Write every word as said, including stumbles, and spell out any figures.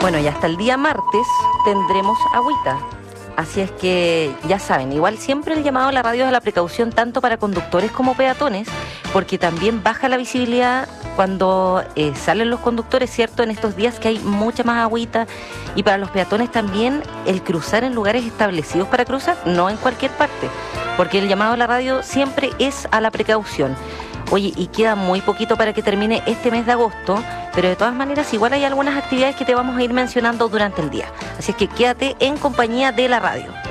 Bueno, y hasta el día martes tendremos agüita. Así es que ya saben, igual siempre el llamado a la radio es a la precaución tanto para conductores como peatones, porque también baja la visibilidad cuando eh, salen los conductores, ¿cierto? En estos días que hay mucha más agüita, y para los peatones también el cruzar en lugares establecidos para cruzar, no en cualquier parte, porque el llamado a la radio siempre es a la precaución. Oye, y queda muy poquito para que termine este mes de agosto, pero de todas maneras igual hay algunas actividades que te vamos a ir mencionando durante el día. Así es que quédate en compañía de la radio.